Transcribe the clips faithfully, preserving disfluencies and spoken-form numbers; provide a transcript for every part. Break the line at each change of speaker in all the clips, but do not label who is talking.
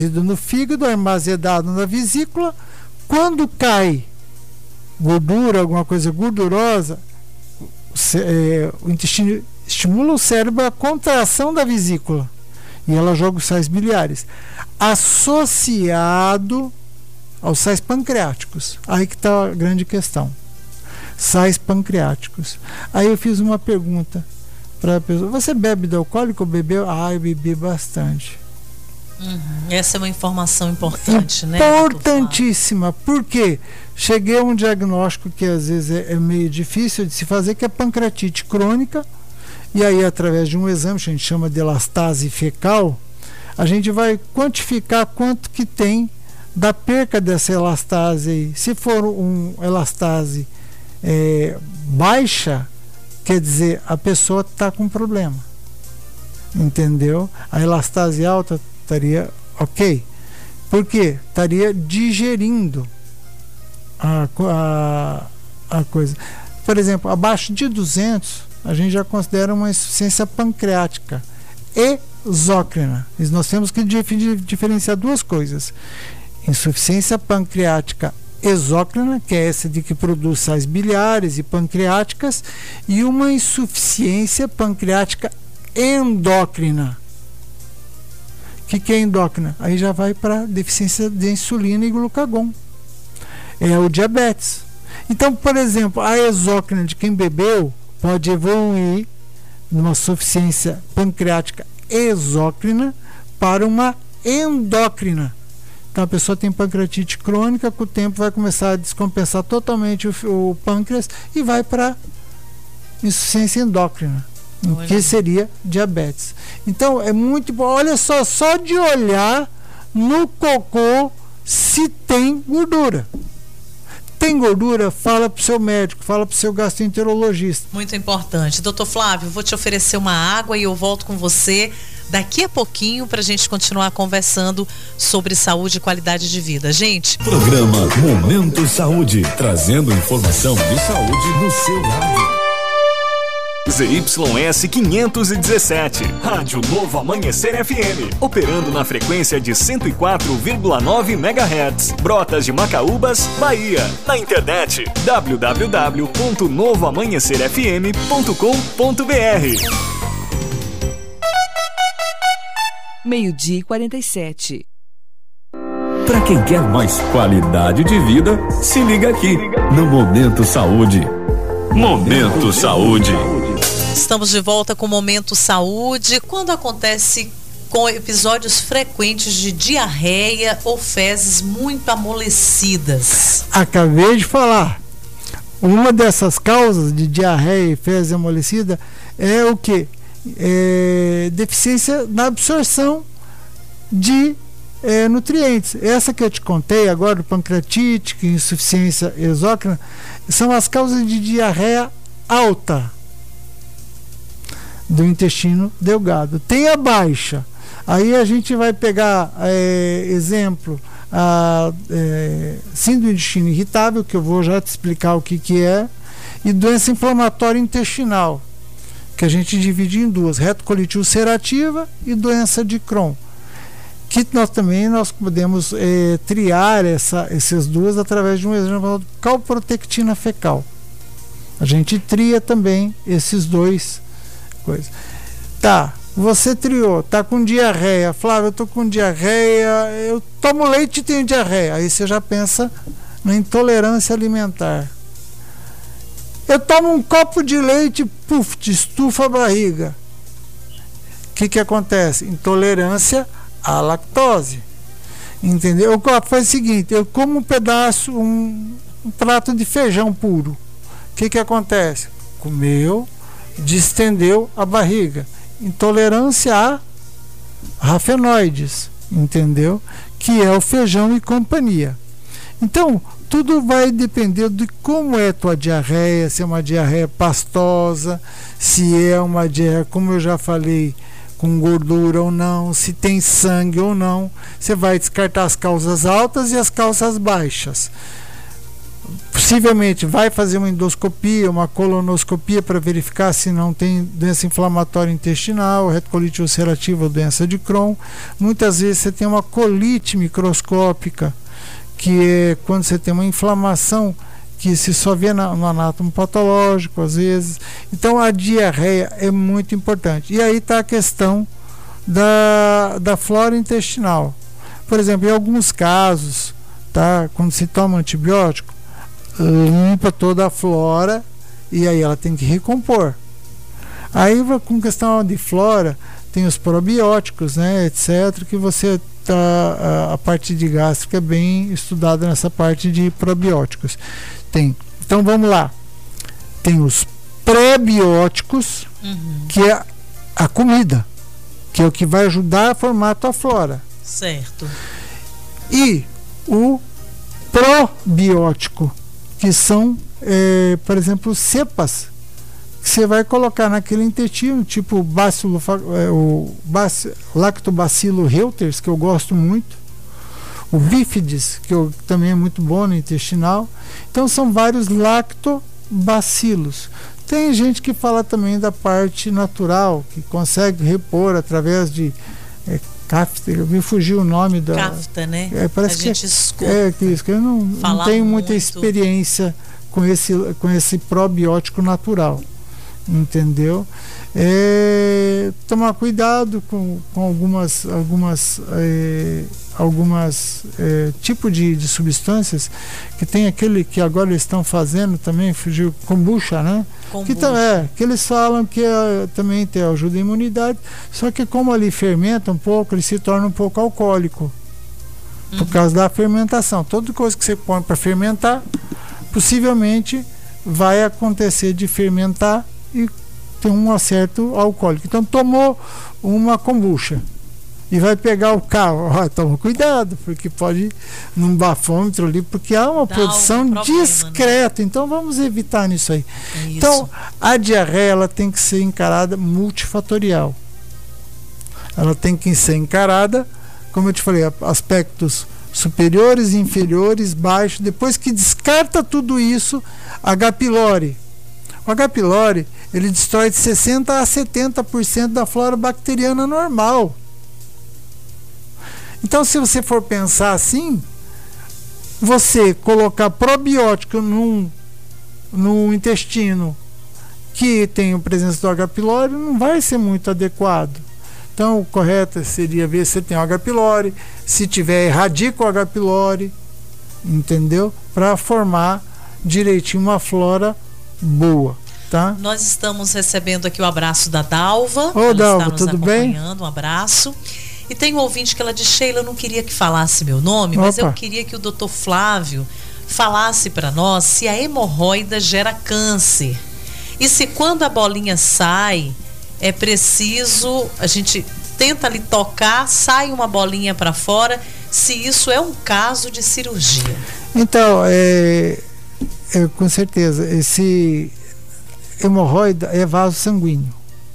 no fígado, armazenado na vesícula. Quando cai gordura, alguma coisa gordurosa, é, o intestino estimula o cérebro a contração da vesícula e ela joga os sais biliares, associado aos sais pancreáticos. Aí que está a grande questão. Sais pancreáticos. Aí eu fiz uma pergunta para a pessoa: você bebe do alcoólico ou bebeu? Ah, eu bebi bastante.
Uhum. Essa é uma informação importante, né?
Importantíssima, porque cheguei a um diagnóstico que às vezes é, é meio difícil de se fazer, que é pancreatite crônica. E aí, através de um exame que a gente chama de elastase fecal, a gente vai quantificar quanto que tem da perca dessa elastase aí. Se for um elastase é, baixa, quer dizer, a pessoa está com problema, entendeu? A elastase alta estaria ok, porque estaria digerindo a, a, a coisa. Por exemplo, abaixo de duzentos a gente já considera uma insuficiência pancreática exócrina. E nós temos que diferenciar duas coisas: insuficiência pancreática exócrina, que é essa de que produz sais biliares e pancreáticas, e uma insuficiência pancreática endócrina. O que, que é endócrina? Aí já vai para deficiência de insulina e glucagon. É o diabetes. Então, por exemplo, a exócrina de quem bebeu pode evoluir numa insuficiência pancreática exócrina para uma endócrina. Então a pessoa tem pancreatite crônica, com o tempo vai começar a descompensar totalmente o, o pâncreas e vai para insuficiência endócrina, olha, que seria diabetes. Então é muito bom, olha só, só de olhar no cocô se tem gordura. Tem gordura, fala para o seu médico, fala para o seu gastroenterologista.
Muito importante. Doutor Flávio, vou te oferecer uma água e eu volto com você daqui a pouquinho para a gente continuar conversando sobre saúde e qualidade de vida. Gente,
programa Momento Saúde, trazendo informação de saúde no seu rádio. Z Y S quinhentos e dezessete, Rádio Novo Amanhecer F M, operando na frequência de cento e quatro vírgula nove megahertz, Brotas de Macaúbas, Bahia. Na internet w w w ponto novo amanhecer f m ponto com ponto b r.
Meio-dia e quarenta e sete.
Para quem quer mais qualidade de vida, se liga aqui no Momento Saúde. Momento Saúde.
Estamos de volta com o Momento Saúde. Quando acontece com episódios frequentes de diarreia ou fezes muito amolecidas?
Acabei de falar. Uma dessas causas de diarreia e fezes amolecida é o quê? É deficiência na absorção de é, nutrientes. Essa que eu te contei agora, pancreatite, insuficiência exócrina, são as causas de diarreia alta do intestino delgado. Tem a baixa. Aí a gente vai pegar é, exemplo, a é, síndrome do intestino irritável, que eu vou já te explicar o que, que é, e doença inflamatória intestinal, que a gente divide em duas: retocolite ulcerativa e doença de Crohn, que nós também nós podemos é, triar essa, essas duas através de um exame chamado calprotectina fecal. A gente tria também esses dois coisas. Tá, você triou, tá com diarreia. Flávio, eu tô com diarreia, eu tomo leite e tenho diarreia. Aí você já pensa na intolerância alimentar. Eu tomo um copo de leite, puf, te estufa a barriga. O que que acontece? Intolerância à lactose. Entendeu? Eu faz o seguinte, eu como um pedaço, um, um prato de feijão puro. O que que acontece? Comeu, distendeu a barriga. Intolerância a rafenoides, entendeu? Que é o feijão e companhia. Então, tudo vai depender de como é a tua diarreia, se é uma diarreia pastosa, se é uma diarreia, como eu já falei, com gordura ou não, se tem sangue ou não. Você vai descartar as causas altas e as causas baixas. possivelmente vai fazer uma endoscopia, uma colonoscopia para verificar se não tem doença inflamatória intestinal, retocolite ulcerativa ou doença de Crohn. Muitas vezes você tem uma colite microscópica, que é quando você tem uma inflamação que se só vê na, no anátomo patológico, às vezes. Então a diarreia é muito importante. E aí está a questão da, da flora intestinal. Por exemplo, em alguns casos, tá, quando se toma antibiótico, limpa toda a flora e aí ela tem que recompor. Aí com questão de flora tem os probióticos, né, etc, que você tá, a, a parte de gástrica é bem estudada nessa parte de probióticos. Tem. Então vamos lá. Tem os prebióticos, uhum. que é a comida, que é o que vai ajudar a formar a tua flora.
Certo.
E o probiótico, que são, é, por exemplo, cepas que você vai colocar naquele intestino, tipo bacilo, é, o bac, lactobacilo reuters, que eu gosto muito, o bífides, que eu, também é muito bom no intestinal. Então são vários lactobacilos. Tem gente que fala também da parte natural, que consegue repor através de é, Cafta, me fugiu o nome da.
Cafta, né?
É, parece
a
que
gente
é,
escuta.
É, que isso, que eu não, não tenho muita muito. experiência com esse, com esse probiótico natural. Entendeu? É, tomar cuidado com, com algumas algumas é, algumas é, tipo de, de substâncias que tem aquele que agora eles estão fazendo também, fugiu, kombucha, né?
Kombucha.
Que, é, que eles falam que é, também tem, ajuda a imunidade, só que como ali fermenta um pouco, ele se torna um pouco alcoólico, uhum. por causa da fermentação. Toda coisa que você põe para fermentar, possivelmente vai acontecer de fermentar e tem um certo alcoólico. Então tomou uma kombucha e vai pegar o carro, ó, toma cuidado, porque pode ir num bafômetro ali, porque há uma Dá produção problema, discreta, né? Então vamos evitar nisso aí.
É isso.
Então a diarreia ela tem que ser encarada multifatorial. Ela tem que ser encarada, como eu te falei, aspectos superiores, inferiores, baixos. Depois que descarta tudo isso, H. pylori. O H. pylori, ele destrói de sessenta a setenta por cento da flora bacteriana normal. Então, se você for pensar assim, você colocar probiótico num, num intestino que tem a presença do H. pylori não vai ser muito adequado. Então, o correto seria ver se tem o H. pylori, se tiver, erradica o H. pylori, entendeu? Para formar direitinho uma flora boa. Tá?
Nós estamos recebendo aqui o abraço da Dalva.
Ô,
ela
Dalva,
está nos
tudo
acompanhando,
bem?
Um abraço. E tem um ouvinte que ela diz: Sheila, eu não queria que falasse meu nome, mas
Opa.
eu queria que o doutor Flávio falasse para nós se a hemorroida gera câncer. E se quando a bolinha sai, é preciso, a gente tenta ali tocar, sai uma bolinha para fora, se isso é um caso de cirurgia.
Então, é, é, com certeza, esse hemorroida é vaso sanguíneo.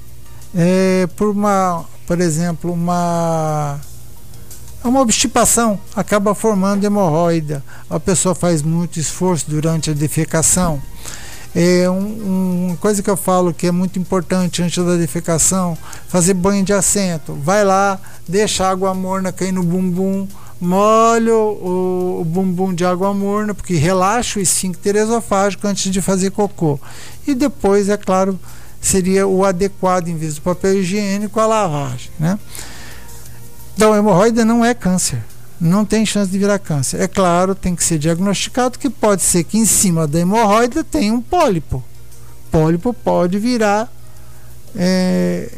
É, por uma, por exemplo, uma uma obstipação acaba formando hemorroida. A pessoa faz muito esforço durante a defecação. É um, uma coisa que eu falo que é muito importante antes da defecação, fazer banho de assento. Vai lá, deixa a água morna cair no bumbum, molha o, o bumbum de água morna, porque relaxa o esfíncter esofágico antes de fazer cocô. E depois, é claro, seria o adequado, em vez do papel higiênico, a lavagem, né? Então, a hemorroida não é câncer. Não tem chance de virar câncer. É claro, tem que ser diagnosticado, que pode ser que em cima da hemorroida tem um pólipo. Pólipo pode virar é,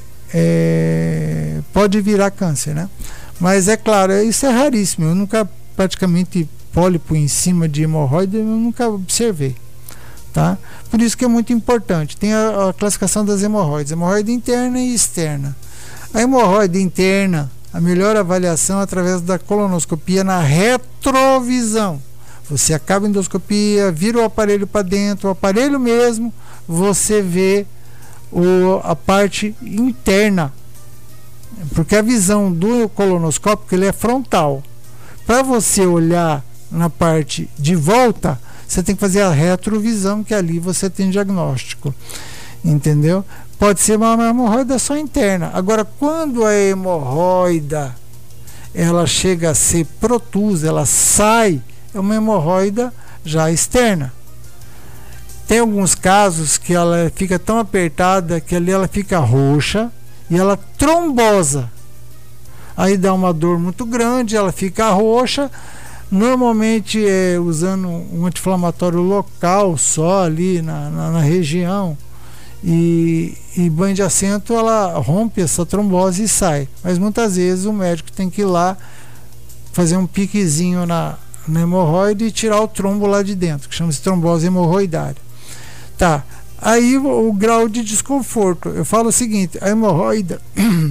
é, pode virar câncer, né? Mas é claro, isso é raríssimo. Eu nunca, praticamente, pólipo em cima de hemorroida, eu nunca observei. Tá? Por isso que é muito importante. Tem a, a classificação das hemorroides, hemorroide interna e externa. A hemorroide interna, a melhor avaliação é através da colonoscopia na retrovisão. Você acaba a endoscopia, vira o aparelho para dentro, o aparelho mesmo, você vê o, a parte interna. Porque a visão do colonoscópico ele é frontal. Para você olhar na parte de volta, você tem que fazer a retrovisão, que ali você tem diagnóstico, entendeu? Pode ser uma hemorroida só interna. Agora, quando a hemorroida ela chega a ser protusa, ela sai, é uma hemorroida já externa. Tem alguns casos que ela fica tão apertada que ali ela fica roxa e ela trombosa. Aí dá uma dor muito grande, ela fica roxa. Normalmente é usando um anti-inflamatório local só ali na, na, na região. E, e banho de assento ela rompe essa trombose e sai. Mas muitas vezes o médico tem que ir lá fazer um piquezinho na, na hemorroide e tirar o trombo lá de dentro, que chama-se trombose hemorroidária. Tá, aí o, o grau de desconforto. Eu falo o seguinte, a hemorroida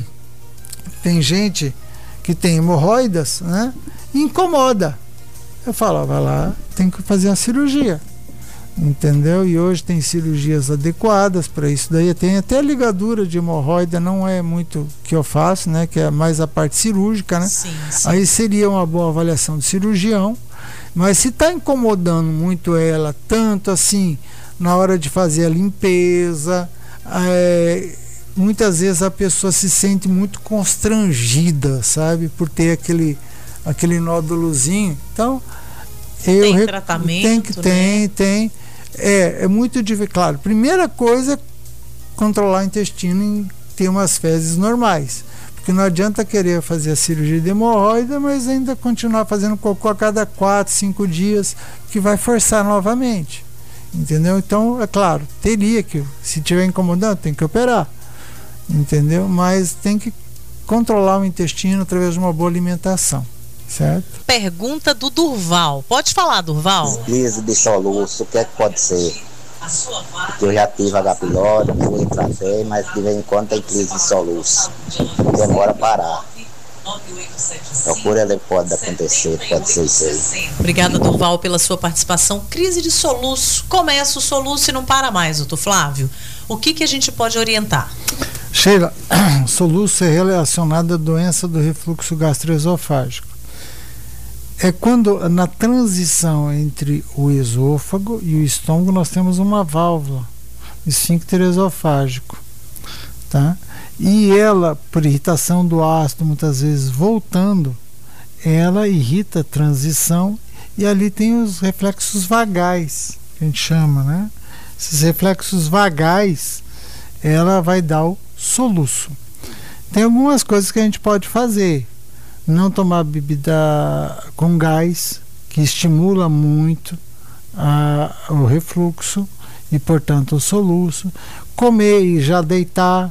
tem gente que tem hemorroidas, né? E incomoda. Eu falo, ó, vai lá, tem que fazer uma cirurgia. Entendeu? E hoje tem cirurgias adequadas para isso daí. Tem até ligadura de hemorroida, não é muito que eu faço, né? Que é mais a parte cirúrgica, né?
Sim, sim.
Aí seria uma boa avaliação do cirurgião. Mas se está incomodando muito ela, tanto assim, na hora de fazer a limpeza, é, muitas vezes a pessoa se sente muito constrangida, sabe? Por ter aquele, aquele nódulozinho. Então, eu
tem
rec...
tratamento,
tem que
né?
tem, tem. É, é muito difícil. Claro, primeira coisa é controlar o intestino e ter umas fezes normais. Porque não adianta querer fazer a cirurgia de hemorroida, mas ainda continuar fazendo cocô a cada quatro, cinco dias, que vai forçar novamente. Entendeu? Então, é claro, teria que, se estiver incomodando, tem que operar. Entendeu? Mas tem que controlar o intestino através de uma boa alimentação. Certo?
Pergunta do Durval. Pode falar, Durval?
Crise de soluço, o que é que pode ser? Porque eu já tive H. pylori, fui intravei, mas de vez em quando tem crise de soluço. Demora a parar. Procura ele, pode acontecer, pode ser isso aí.
Obrigada, Durval, pela sua participação. Crise de soluço. Começa o soluço e não para mais, doutor Flávio. O que, que a gente pode orientar?
Sheila, soluço é relacionado à doença do refluxo gastroesofágico. É quando na transição entre o esôfago e o estômago nós temos uma válvula, esfíncter esofágico, tá? E ela, por irritação do ácido, muitas vezes voltando, ela irrita a transição e ali tem os reflexos vagais, que a gente chama, né? Esses reflexos vagais, ela vai dar o soluço. Tem algumas coisas que a gente pode fazer. Não tomar bebida com gás, que estimula muito a, o refluxo e, portanto, o soluço. Comer e já deitar.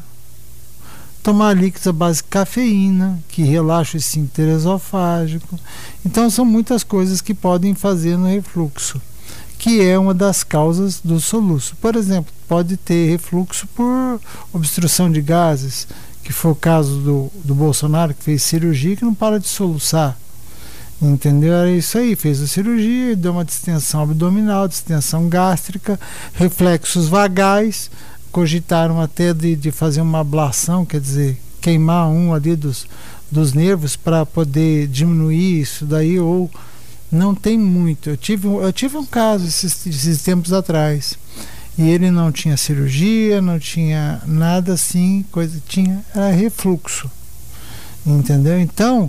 Tomar líquidos à base de cafeína, que relaxa o esfíncter esofágico. Então, são muitas coisas que podem fazer no refluxo, que é uma das causas do soluço. Por exemplo, pode ter refluxo por obstrução de gases, que foi o caso do, do Bolsonaro, que fez cirurgia que não para de soluçar. Entendeu? Era isso aí, fez a cirurgia, deu uma distensão abdominal, distensão gástrica, reflexos vagais, cogitaram até de, de fazer uma ablação, quer dizer, queimar um ali dos, dos nervos para poder diminuir isso daí, ou não tem muito. Eu tive, eu tive um caso esses, esses tempos atrás. E ele não tinha cirurgia, não tinha nada assim, coisa tinha era refluxo, entendeu? Então,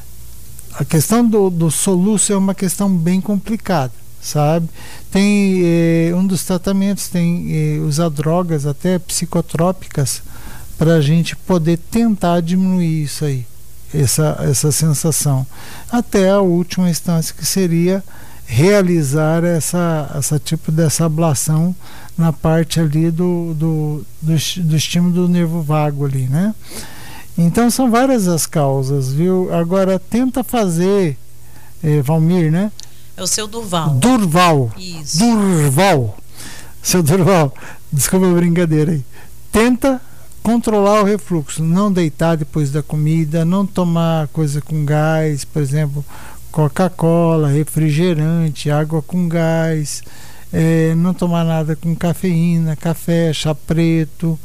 a questão do, do soluço é uma questão bem complicada, sabe? Tem eh, um dos tratamentos, tem eh, usar drogas até psicotrópicas para a gente poder tentar diminuir isso aí, essa, essa sensação, até a última instância, que seria realizar essa, essa tipo dessa ablação na parte ali do, do, do, do estímulo do nervo vago ali, né? Então são várias as causas, viu? Agora tenta fazer, eh, Valmir, né?
É o seu Durval.
Durval.
Isso.
Durval. Seu Durval, desculpa a brincadeira aí. Tenta controlar o refluxo, não deitar depois da comida, não tomar coisa com gás, por exemplo, Coca-Cola, refrigerante, água com gás, é, não tomar nada com cafeína, café, chá preto,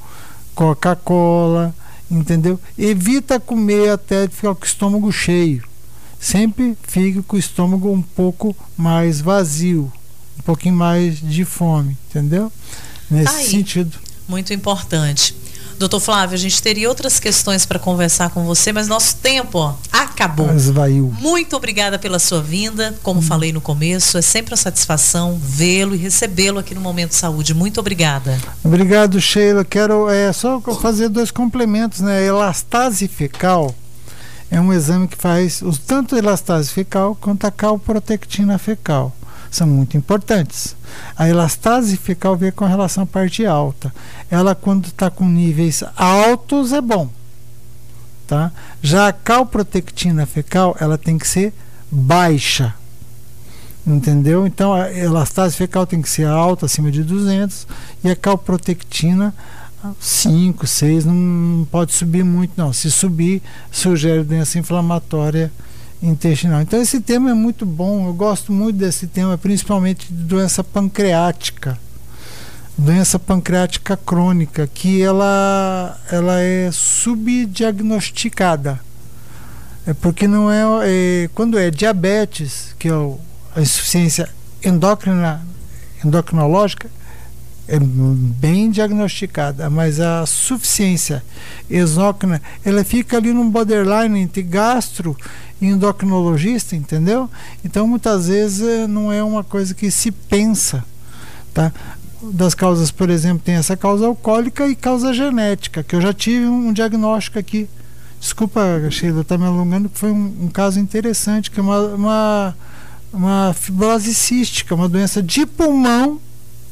Coca-Cola, entendeu? Evita comer até ficar com o estômago cheio. Sempre fique com o estômago um pouco mais vazio, um pouquinho mais de fome, entendeu? Nesse
Aí,
sentido.
Muito importante. Doutor Flávio, a gente teria outras questões para conversar com você, mas nosso tempo, ó, acabou.
Esvaiu.
Muito obrigada pela sua vinda. Como hum. falei no começo, é sempre uma satisfação vê-lo e recebê-lo aqui no Momento Saúde. Muito obrigada. Obrigado,
Sheila. Quero é, só fazer dois complementos, né? A elastase fecal é um exame que faz os, tanto a elastase fecal quanto a calprotectina fecal. São muito importantes. A elastase fecal vem com relação à parte alta. Ela, quando está com níveis altos, é bom. Tá? Já a calprotectina fecal, ela tem que ser baixa. Entendeu? Então, a elastase fecal tem que ser alta, acima de duzentos, e a calprotectina cinco, seis, não, não pode subir muito, não. Se subir, sugere doença inflamatória intestinal. Então esse tema é muito bom, eu gosto muito desse tema, principalmente de doença pancreática, doença pancreática crônica, que ela, ela é subdiagnosticada, é porque não é, é quando é diabetes, que é o, a insuficiência endócrina, endocrinológica, é bem diagnosticada, mas a suficiência exócrina, ela fica ali num borderline entre gastro e endocrinologista, entendeu? Então muitas vezes não é uma coisa que se pensa, tá? Das causas, por exemplo, tem essa causa alcoólica e causa genética, que eu já tive um, um diagnóstico aqui. Desculpa, Sheila, tá me alongando, que foi um, um caso interessante, que é uma, uma, uma fibrose cística, uma doença de pulmão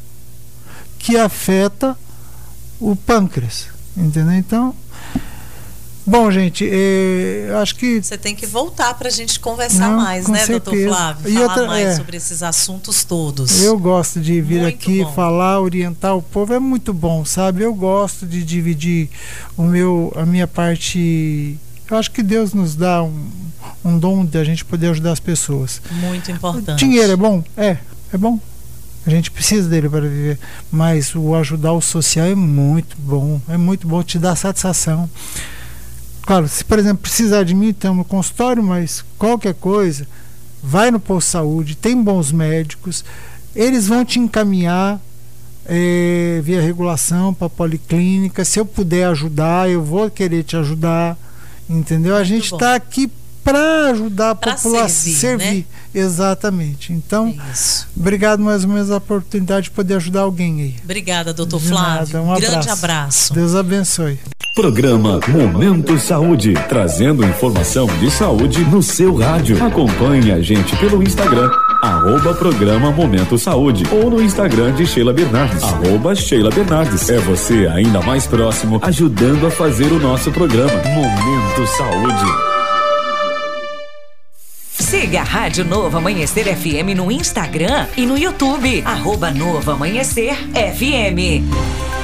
que afeta o pâncreas, entendeu? Então, bom, gente, eh, acho que
você tem que voltar para a gente conversar não, mais, né, certeza. doutor Flávio?
E
falar
outra,
mais
é,
sobre esses assuntos todos.
Eu gosto de vir
muito
aqui
bom.
falar, orientar o povo, é muito bom, sabe? Eu gosto de dividir o meu, a minha parte. Eu acho que Deus nos dá um, um dom de a gente poder ajudar as pessoas.
Muito importante.
O dinheiro é bom? É, é bom. A gente precisa dele para viver, mas o ajudar o social é muito bom, é muito bom, te dá satisfação. Claro, se por exemplo precisar de mim, estamos no consultório, mas qualquer coisa, vai no posto de saúde, tem bons médicos, eles vão te encaminhar é, via regulação para a policlínica. Se eu puder ajudar, eu vou querer te ajudar, entendeu? A gente está aqui para ajudar a pra população, servir, servir. Né? Exatamente. Então, é obrigado mais uma vez a oportunidade de poder ajudar alguém aí.
Obrigada, doutor Flávio.
Um
grande
abraço.
abraço.
Deus abençoe.
Programa Momento Saúde, trazendo informação de saúde no seu rádio. Acompanhe a gente pelo Instagram, arroba programa Momento Saúde, ou no Instagram de Sheila Bernardes, arroba Sheila Bernardes. É você ainda mais próximo, ajudando a fazer o nosso programa Momento Saúde.
Siga a Rádio Novo Amanhecer F M no Instagram e no YouTube, arroba Novo Amanhecer F M.